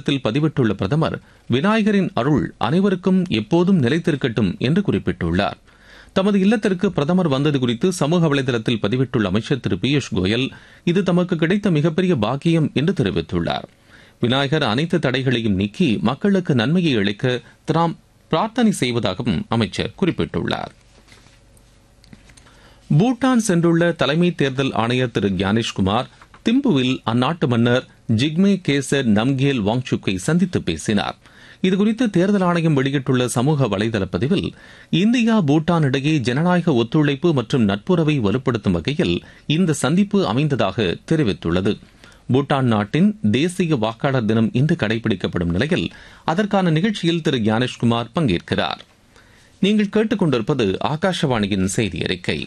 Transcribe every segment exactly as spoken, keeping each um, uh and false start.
வலைதளத்தில் பதிவிட்டுள்ள பிரதமர், விநாயகரின் அருள் அனைவருக்கும் எப்போதும் நிலைத்திருக்கட்டும் என்று குறிப்பிட்டுள்ளார். தமது இல்லத்திற்கு பிரதமர் வந்தது குறித்து சமூக வலைதளத்தில் பதிவிட்டுள்ள அமைச்சர் திரு பியூஷ் கோயல், இது தமக்கு கிடைத்த மிகப்பெரிய பாக்கியம் என்று தெரிவித்துள்ளார். விநாயகர் அனைத்து தடைகளையும் நீக்கி மக்களுக்கு நன்மையை அளிக்க தாம் பிரார்த்தனை செய்வதாகவும் அமைச்சர் குறிப்பிட்டுள்ளார். பூட்டான் சென்றுள்ள தலைமை தேர்தல் ஆணையர் திரு ஞானேஷ்குமார் திம்புவில் அந்நாட்டு மன்னர் ஜிக்மே கேசர் நம்கேல் வாங்சுக்கை சந்தித்து பேசினார். இதுகுறித்து தேர்தல் ஆணையம் வெளியிட்டுள்ள சமூக வலைதள பதிவில், இந்தியா பூட்டான் இடையே ஜனநாயக ஒத்துழைப்பு மற்றும் நட்புறவை வலுப்படுத்தும் வகையில் இந்த சந்திப்பு அமைந்ததாக தெரிவித்துள்ளது. பூட்டான் நாட்டின் தேசிய வாக்காளர் தினம் இன்று கடைபிடிக்கப்படும் நிலையில் அதற்கான நிகழ்ச்சியில் திரு ஞானேஷ்குமார் பங்கேற்கிறார். நீங்கள் கேட்டுக் கொண்டிருப்பது ஆகாஷவாணியின் செய்தி அறிக்கை.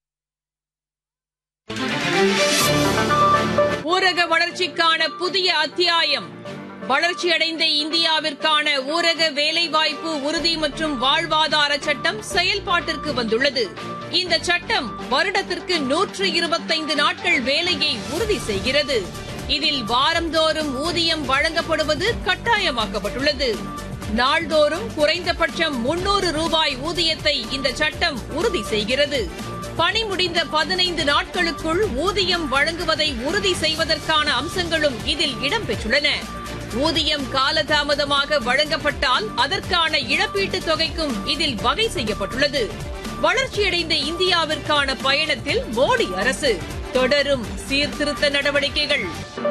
ஊரக வளர்ச்சிக்கான புதிய அத்தியாயம். வளர்ச்சியடைந்த இந்தியாவிற்கான ஊரக வேலைவாய்ப்பு உறுதி மற்றும் வாழ்வாதார சட்டம் செயல்பாட்டிற்கு வந்துள்ளது. இந்த சட்டம் வருடத்திற்கு நூற்று இருபத்தைந்து நாட்கள் வேலையை உறுதி செய்கிறது. இதில் வாரந்தோறும் ஊதியம் வழங்கப்படுவது கட்டாயமாக்கப்பட்டுள்ளது. நாள்தோறும் குறைந்தபட்சம் முன்னூறு ரூபாய் ஊதியத்தை இந்த சட்டம் உறுதி செய்கிறது. பணி முடிந்த பதினைந்து நாட்களுக்குள் ஊதியம் வழங்குவதை உறுதி செய்வதற்கான அம்சங்களும் இதில் இடம்பெற்றுள்ளன. ஊதியம் காலதாமதமாக வழங்கப்பட்டால் அதற்கான இழப்பீட்டுத் தொகைக்கும் இதில் வகை செய்யப்பட்டுள்ளது. வளர்ச்சியடைந்த இந்தியாவிற்கான பயணத்தில் மோடி அரசு தொடரும் சீர்திருத்த நடவடிக்கைகள்.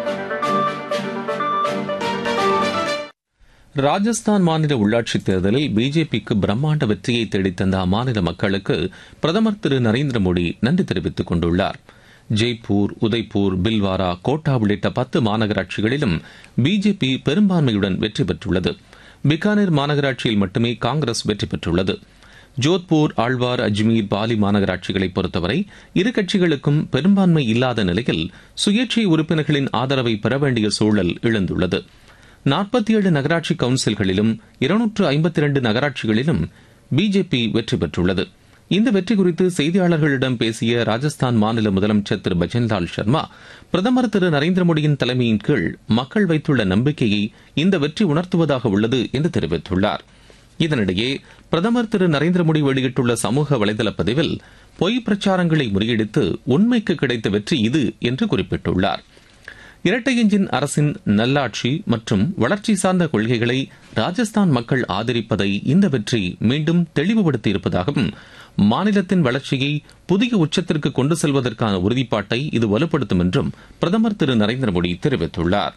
ராஜஸ்தான் மாநில உள்ளாட்சித் தேர்தலில் பிஜேபிக்கு பிரம்மாண்ட வெற்றியை தேடித்தந்த அம்மாநில மக்களுக்கு பிரதமர் திரு நரேந்திர மோடி நன்றி தெரிவித்துக் கொண்டுள்ளார். ஜெய்ப்பூர், உதய்பூர், பில்வாரா, கோட்டா உள்ளிட்ட பத்து மாநகராட்சிகளிலும் பிஜேபி பெரும்பான்மையுடன் வெற்றி பெற்றுள்ளது. பிகானேர் மாநகராட்சியில் மட்டுமே காங்கிரஸ் வெற்றி பெற்றுள்ளது. ஜோத்பூர், ஆழ்வார், அஜ்மீர், பாலி மாநகராட்சிகளை பொறுத்தவரை இரு கட்சிகளுக்கும் பெரும்பான்மை இல்லாத நிலையில் சுயேட்சை உறுப்பினர்களின் ஆதரவை பெற வேண்டிய சூழல் எழுந்துள்ளது. நாற்பத்தி ஏழு நகராட்சி கவுன்சில்களிலும் இருநூற்று ஐம்பத்தி இரண்டு நகராட்சிகளிலும் பிஜேபி வெற்றி பெற்றுள்ளது. இந்த வெற்றி குறித்து செய்தியாளர்களிடம் பேசிய ராஜஸ்தான் மாநில முதலமைச்சர் திரு பஜன்லால் சர்மா, பிரதமர் திரு நரேந்திர மோடியின் தலைமையின் கீழ் மக்கள் வைத்துள்ள நம்பிக்கையை இந்த வெற்றி உணர்த்துவதாக உள்ளது என்று தெரிவித்துள்ளார். இதனிடையே பிரதமர் திரு நரேந்திர மோடி வெளியிட்டுள்ள சமூக வலைதள பதிவில், பொய் பிரச்சாரங்களை முறியடித்து உண்மைக்கு கிடைத்த வெற்றி இது என்று குறிப்பிட்டுள்ளார். இரட்டை எஞ்சின் அரசின் நல்லாட்சி மற்றும் வளர்ச்சி சார்ந்த கொள்கைகளை ராஜஸ்தான் மக்கள் ஆதரிப்பதை இந்த வெற்றி மீண்டும் தெளிவுபடுத்தியிருப்பதாகவும், மாநிலத்தின் வளர்ச்சியை புதிய உச்சத்திற்கு கொண்டு செல்வதற்கான உறுதிப்பாட்டை இது வலுப்படுத்தும் என்றும் பிரதமர் திரு நரேந்திர மோடி தெரிவித்துள்ளார்.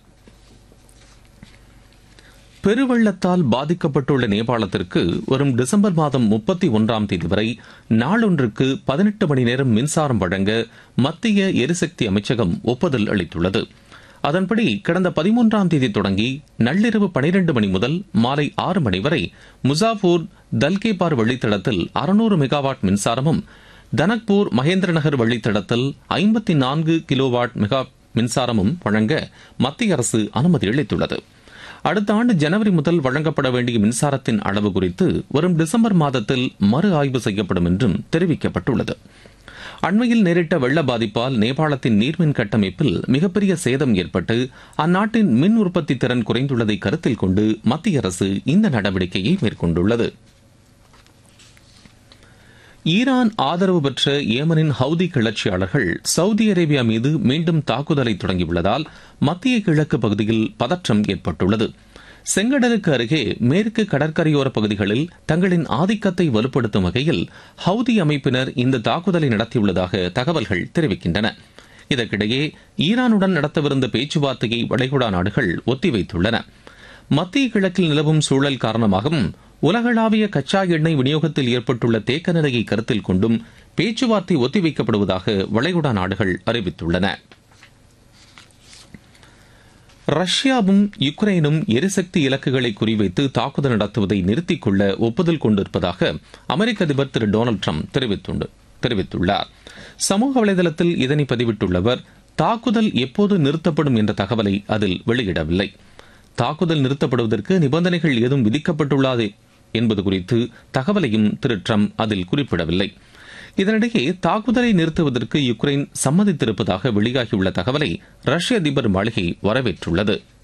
பெருவெள்ளத்தால் பாதிக்கப்பட்டுள்ள நேபாளத்திற்கு வரும் டிசம்பர் மாதம் முப்பத்தி ஒன்றாம் தேதி வரை நாளொன்றுக்கு பதினெட்டு மணி நேரம் மின்சாரம் வழங்க மத்திய எரிசக்தி அமைச்சகம் ஒப்புதல் அளித்துள்ளது. அதன்படி கடந்த பதிமூன்றாம் தேதி தொடங்கி நள்ளிரவு பனிரண்டு மணி முதல் மாலை ஆறு மணி வரை முசாபூர் தல்கேபார் வழித்தடத்தில் அறுநூறு மெகாவாட் மின்சாரமும், தனக்பூர் மகேந்திரநகர் வழித்தடத்தில் ஐம்பத்தி நான்கு கிலோவாட் மெகா மின்சாரமும் வழங்க மத்திய அரசு அனுமதி அளித்துள்ளது. அடுத்த ஆண்டு ஜனவரி முதல் வழங்கப்பட வேண்டிய மின்சாரத்தின் அளவு குறித்து வரும் டிசம்பர் மாதத்தில் மறு ஆய்வு செய்யப்படும் என்றும் தெரிவிக்கப்பட்டுள்ளது. அண்மையில் நேரிட்ட வெள்ள பாதிப்பால் நேபாளத்தின் நீர்மின் கட்டமைப்பில் மிகப்பெரிய சேதம் ஏற்பட்டு அந்நாட்டின் மின் உற்பத்தி திறன் குறைந்துள்ளதை கருத்தில் கொண்டு மத்திய அரசு இந்த நடவடிக்கையை மேற்கொண்டுள்ளது. ஈரான் ஆதரவு பெற்ற ஏமனின் ஹவுதி கிளர்ச்சியாளர்கள் சவுதி அரேபியா மீது மீண்டும் தாக்குதலை தொடங்கியுள்ளதால் மத்திய கிழக்கு பகுதியில் பதற்றம் ஏற்பட்டுள்ளது. செங்கடலுக்கு அருகே மேற்கு கடற்கரையோர பகுதிகளில் தங்களின் ஆதிக்கத்தை வலுப்படுத்தும் வகையில் ஹவுதி அமைப்பினர் இந்த தாக்குதலை நடத்தியுள்ளதாக தகவல்கள் தெரிவிக்கின்றன. இதற்கிடையே ஈரானுடன் நடத்தவிருந்த பேச்சுவார்த்தையை வளைகுடா நாடுகள் ஒத்திவைத்துள்ளன. மத்திய கிழக்கில் நிலவும் சூழல் காரணமாகவும் உலகளாவிய கச்சா எண்ணெய் விநியோகத்தில் ஏற்பட்டுள்ள தேக்க நிலையை கருத்தில் கொண்டும் பேச்சுவார்த்தை ஒத்திவைக்கப்படுவதாக வளைகுடா நாடுகள் அறிவித்துள்ளன. ரஷ்யாவும் யுக்ரைனும் எரிசக்தி இலக்குகளை குறிவைத்து தாக்குதல் நடத்துவதை நிறுத்திக் கொள்ள ஒப்புதல் கொண்டிருப்பதாக அமெரிக்க அதிபர் திரு டொனால்டு டிரம்ப் தெரிவித்துள்ளார். சமூக வலைதளத்தில் இதனை பதிவிட்டுள்ள அவர், தாக்குதல் எப்போது நிறுத்தப்படும் என்ற தகவலை அதில் வெளியிடவில்லை. தாக்குதல் நிறுத்தப்படுவதற்கு நிபந்தனைகள் ஏதும் விதிக்கப்பட்டுள்ளது என்பது குறித்து தகவலையும் திரு டிரம்ப் அதில் குறிப்பிடவில்லை. இதனிடையே தாக்குதலை நிறுத்துவதற்கு யுக்ரைன் சம்மதித்திருப்பதாக வெளியாகியுள்ள தகவலை ரஷ்ய அதிபர் மாளிகை வரவேற்றுள்ளது.